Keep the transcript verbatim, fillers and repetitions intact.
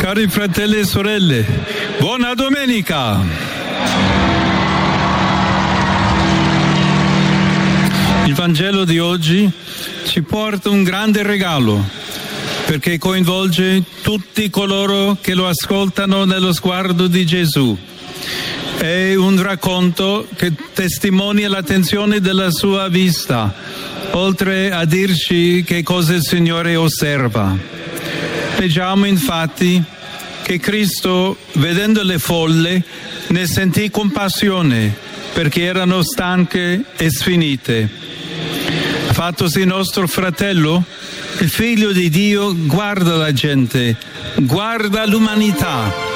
Cari fratelli e sorelle, buona domenica! Il Vangelo di oggi ci porta un grande regalo, perché coinvolge tutti coloro che lo ascoltano nello sguardo di Gesù. È un racconto che testimonia l'attenzione della sua vista, oltre a dirci che cosa il Signore osserva. Leggiamo infatti che Cristo, vedendo le folle, ne sentì compassione perché erano stanche e sfinite. Fattosi nostro fratello, il Figlio di Dio guarda la gente, guarda l'umanità